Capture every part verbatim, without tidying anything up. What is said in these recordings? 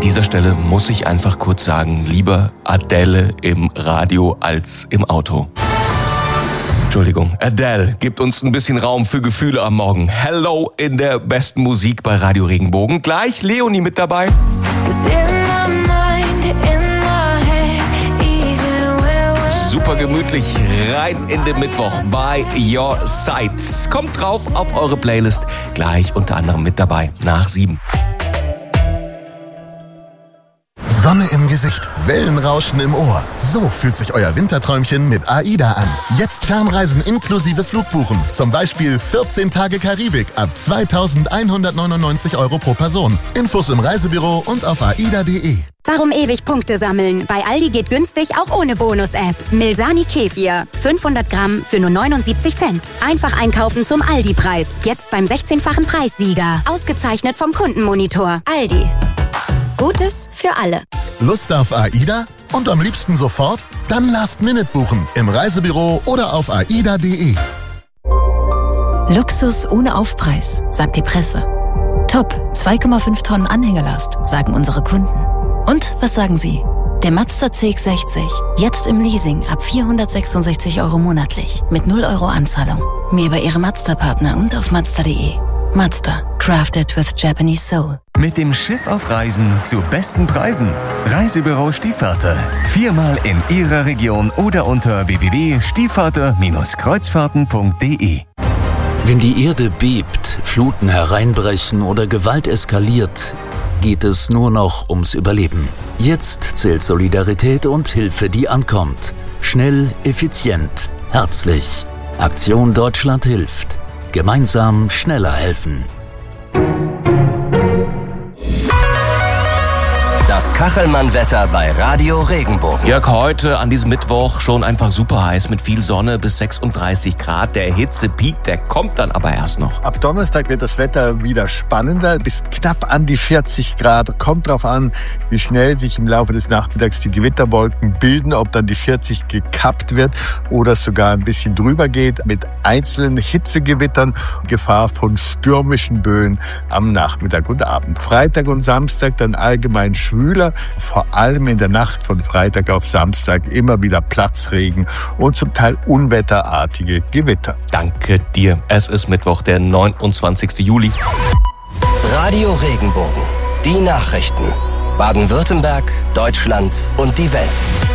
dieser Stelle muss ich einfach kurz sagen, lieber Adele im Radio als im Auto. Entschuldigung, Adele gibt uns ein bisschen Raum für Gefühle am Morgen. Hello in der besten Musik bei Radio Regenbogen. Gleich Leonie mit dabei. Super gemütlich rein in den Mittwoch by Your Side. Kommt drauf auf eure Playlist. Gleich unter anderem mit dabei nach sieben. Sonne im Gesicht, Wellenrauschen im Ohr. So fühlt sich euer Winterträumchen mit AIDA an. Jetzt Fernreisen inklusive Flugbuchen. Zum Beispiel vierzehn Tage Karibik ab zweitausendeinhundertneunundneunzig Euro pro Person. Infos im Reisebüro und auf aida punkt de. Warum ewig Punkte sammeln? Bei Aldi geht günstig auch ohne Bonus-App. Milsani Kefir. fünfhundert Gramm für nur neunundsiebzig Cent. Einfach einkaufen zum Aldi-Preis. Jetzt beim sechzehnfachen Preissieger. Ausgezeichnet vom Kundenmonitor. Aldi. Gutes für alle. Lust auf AIDA? Und am liebsten sofort? Dann Last-Minute buchen. Im Reisebüro oder auf aida punkt de. Luxus ohne Aufpreis, sagt die Presse. Top, zwei Komma fünf Tonnen Anhängelast, sagen unsere Kunden. Und was sagen Sie? Der Mazda C X sechzig, jetzt im Leasing ab vierhundertsechsundsechzig Euro monatlich, mit null Euro Anzahlung. Mehr bei Ihrem Mazda-Partner und auf mazda punkt de. Mazda, crafted with Japanese soul. Mit dem Schiff auf Reisen zu besten Preisen. Reisebüro Stiefvater. Viermal in Ihrer Region oder unter w w w punkt stiefvater Bindestrich kreuzfahrten punkt de. Wenn die Erde bebt, Fluten hereinbrechen oder Gewalt eskaliert, geht es nur noch ums Überleben. Jetzt zählt Solidarität und Hilfe, die ankommt. Schnell, effizient, herzlich. Aktion Deutschland hilft. Gemeinsam schneller helfen. Das Kachelmann-Wetter bei Radio Regenbogen. Jörg, heute an diesem Mittwoch schon einfach super heiß mit viel Sonne bis sechsunddreißig Grad. Der Hitzepeak, der kommt dann aber erst noch. Ab Donnerstag wird das Wetter wieder spannender, bis knapp an die vierzig Grad. Kommt drauf an, wie schnell sich im Laufe des Nachmittags die Gewitterwolken bilden, ob dann die vierzig gekappt wird oder es sogar ein bisschen drüber geht mit einzelnen Hitzegewittern. Gefahr von stürmischen Böen am Nachmittag und Abend. Freitag und Samstag dann allgemein schwüler, vor allem in der Nacht von Freitag auf Samstag immer wieder Platzregen und zum Teil unwetterartige Gewitter. Danke dir. Es ist Mittwoch, der neunundzwanzigsten Juli. Radio Regenbogen. Die Nachrichten. Baden-Württemberg, Deutschland und die Welt.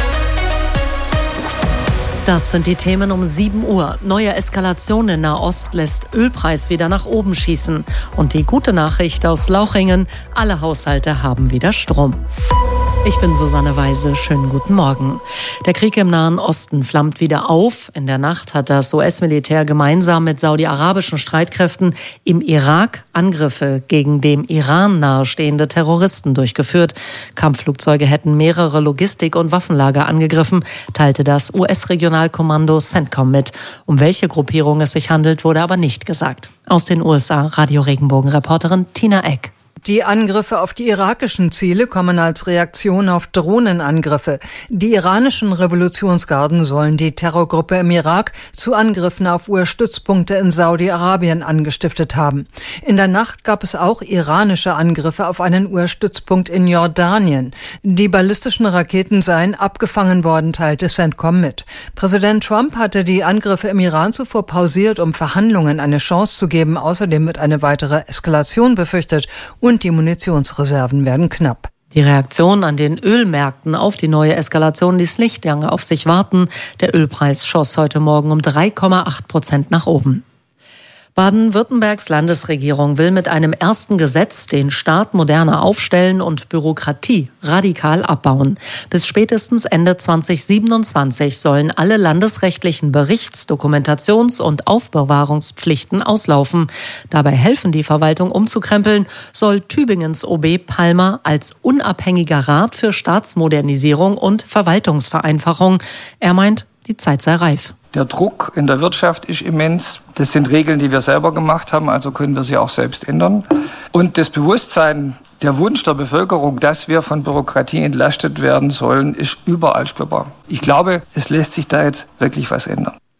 Das sind die Themen um sieben Uhr. Neue Eskalation in Nahost lässt Ölpreis wieder nach oben schießen. Und die gute Nachricht aus Lauchringen, alle Haushalte haben wieder Strom. Ich bin Susanne Weise. Schönen guten Morgen. Der Krieg im Nahen Osten flammt wieder auf. In der Nacht hat das U S-Militär gemeinsam mit saudi-arabischen Streitkräften im Irak Angriffe gegen dem Iran nahestehende Terroristen durchgeführt. Kampfflugzeuge hätten mehrere Logistik- und Waffenlager angegriffen, teilte das U S-Regionalkommando CENTCOM mit. Um welche Gruppierung es sich handelt, wurde aber nicht gesagt. Aus den U S A, Radio Regenbogen-Reporterin Tina Eck. Die Angriffe auf die irakischen Ziele kommen als Reaktion auf Drohnenangriffe. Die iranischen Revolutionsgarden sollen die Terrorgruppe im Irak zu Angriffen auf U S-Stützpunkte in Saudi-Arabien angestiftet haben. In der Nacht gab es auch iranische Angriffe auf einen U S-Stützpunkt in Jordanien. Die ballistischen Raketen seien abgefangen worden, teilte CENTCOM mit. Präsident Trump hatte die Angriffe im Iran zuvor pausiert, um Verhandlungen eine Chance zu geben. Außerdem wird eine weitere Eskalation befürchtet und die Munitionsreserven werden knapp. Die Reaktion an den Ölmärkten auf die neue Eskalation ließ nicht lange auf sich warten. Der Ölpreis schoss heute Morgen um drei Komma acht Prozent nach oben. Baden-Württembergs Landesregierung will mit einem ersten Gesetz den Staat moderner aufstellen und Bürokratie radikal abbauen. Bis spätestens Ende zweitausendsiebenundzwanzig sollen alle landesrechtlichen Berichts-, Dokumentations- und Aufbewahrungspflichten auslaufen. Dabei helfen, die Verwaltung umzukrempeln, soll Tübingens O B Palmer als unabhängiger Rat für Staatsmodernisierung und Verwaltungsvereinfachung. Er meint, die Zeit sei reif. Der Druck in der Wirtschaft ist immens. Das sind Regeln, die wir selber gemacht haben, also können wir sie auch selbst ändern. Und das Bewusstsein, der Wunsch der Bevölkerung, dass wir von Bürokratie entlastet werden sollen, ist überall spürbar. Ich glaube, es lässt sich da jetzt wirklich was ändern.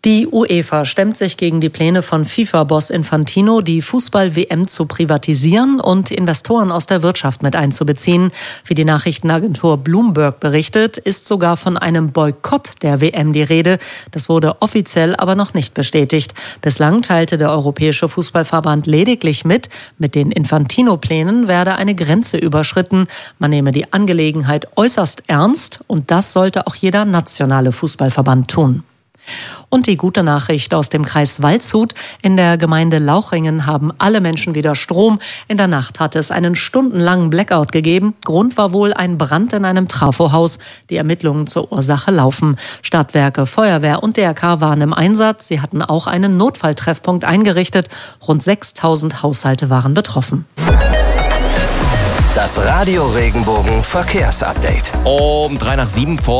Die UEFA stemmt sich gegen die Pläne von FIFA-Boss Infantino, die Fußball-W M zu privatisieren und Investoren aus der Wirtschaft mit einzubeziehen. Wie die Nachrichtenagentur Bloomberg berichtet, ist sogar von einem Boykott der W M die Rede. Das wurde offiziell aber noch nicht bestätigt. Bislang teilte der Europäische Fußballverband lediglich mit, mit den Infantino-Plänen werde eine Grenze überschritten. Man nehme die Angelegenheit äußerst ernst und das sollte auch jeder nationale Fußballverband tun. Und die gute Nachricht aus dem Kreis Waldshut. In der Gemeinde Lauchringen haben alle Menschen wieder Strom. In der Nacht hatte es einen stundenlangen Blackout gegeben. Grund war wohl ein Brand in einem Trafohaus. Die Ermittlungen zur Ursache laufen. Stadtwerke, Feuerwehr und D R K waren im Einsatz. Sie hatten auch einen Notfalltreffpunkt eingerichtet. Rund sechstausend Haushalte waren betroffen. Das Radio Regenbogen Verkehrsupdate. Um drei nach sieben vor